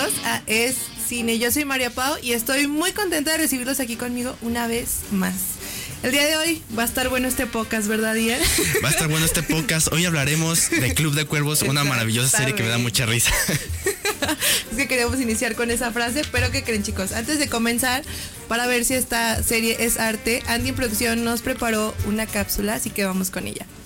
bienvenidos a Es Cine. Yo soy María Pau y estoy muy contenta de recibirlos aquí conmigo una vez más. El día de hoy va a estar bueno este podcast, ¿verdad, Ian? Va a estar bueno este podcast. Hoy hablaremos de Club de Cuervos, una maravillosa serie que me da mucha risa. Es que queríamos iniciar con esa frase, pero ¿qué creen, chicos? Antes de comenzar, para ver si esta serie es arte, Andy en producción nos preparó una cápsula, así que vamos con ella.